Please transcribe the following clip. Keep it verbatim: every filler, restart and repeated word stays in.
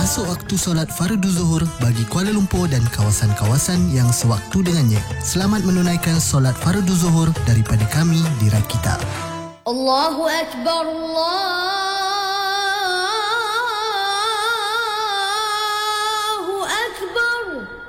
Masuk waktu solat fardu zuhur bagi Kuala Lumpur dan kawasan-kawasan yang sewaktu dengannya. Selamat menunaikan solat fardu zuhur daripada kami di Rakita. Allahu Akbar, Allah.